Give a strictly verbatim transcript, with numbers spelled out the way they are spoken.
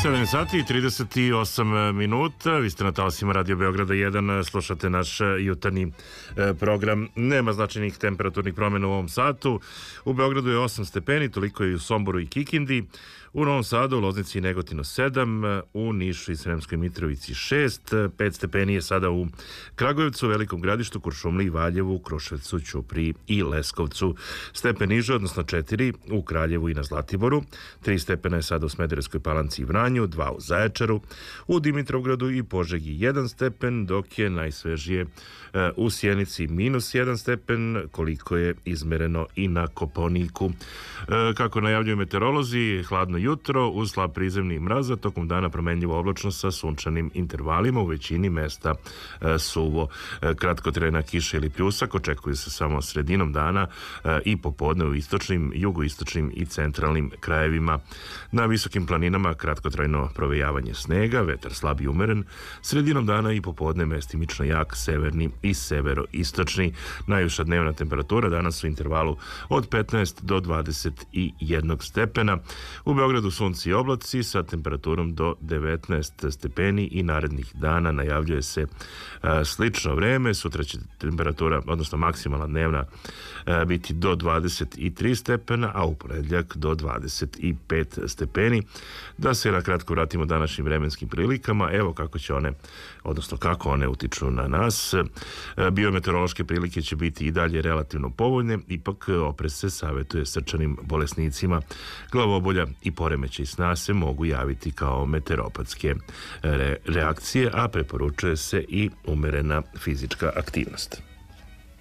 sedam sati i trideset osam minuta, vi ste na talasima Radio Beograda jedan, slušate naš jutarnji program. Nema značajnih temperaturnih promjena u ovom satu. U Beogradu je osam stepeni, toliko je i u Somboru i Kikindi. U Novom Sadu, u Loznici i Negotinu sedam, u Nišu i Sremskoj Mitrovici šest, pet stepeni je sada u Kragujevcu, Velikom Gradištu, Kuršumliji, Valjevu, Kruševcu, Ćupriji i Leskovcu. Stepen niže, odnosno četiri u Kraljevu i na Zlatiboru, tri stepena je sada u Smederevskoj Palanci i Vranju, dva u Zaječaru, u Dimitrovgradu i Požegi jedan stepen, dok je najsvežije u Sjenici minus jedan stepen, koliko je izmereno i na Kopaoniku. Kako najavljuju meteorolozi, hladno jutro uz slab prizemni mraza, tokom dana promenljivo oblačno sa sunčanim intervalima, u većini mesta suvo. Kratkotrajna kiša ili pljusak očekuje se samo sredinom dana i popodne u istočnim, jugoistočnim i centralnim krajevima. Na visokim planinama kratkotrajno provejavanje snega, vetar slab i umeren, sredinom dana i popodne mestimično jak severni i severoistočni. Najviša dnevna temperatura danas u intervalu od petnaest do dvadeset jedan stepena. U Beogradu sunce i oblaci sa temperaturom do devetnaest stepeni i narednih dana najavljuje se a, slično vreme. Sutra će temperatura, odnosno maksimalna dnevna, a, biti do dvadeset tri stepena, a u ponedjeljak do dvadeset pet stepeni. Da se na kratko vratimo današnjim vremenskim prilikama, evo kako će one, odnosno kako one utiču na nas. Biometeorološke prilike će biti i dalje relativno povoljne, ipak oprez se savjetuje srčanim bolesnicima. Glavobolja i poremećaj sna se mogu javiti kao meteoropatske re- reakcije, a preporučuje se i umerena fizička aktivnost.